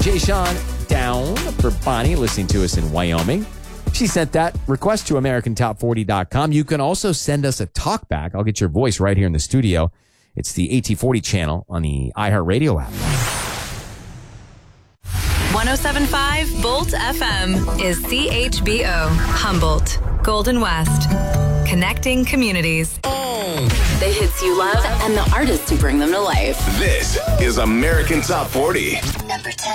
Jay Sean down for Bonnie listening to us in Wyoming. She sent that request to AmericanTop40.com. You can also send us a talkback. I'll get your voice right here in the studio. It's the AT40 channel on the iHeartRadio app. 107.5 Bolt FM is CHBO, Humboldt, Golden West. Connecting communities. The hits you love and the artists who bring them to life. This is American Top 40. Number 10.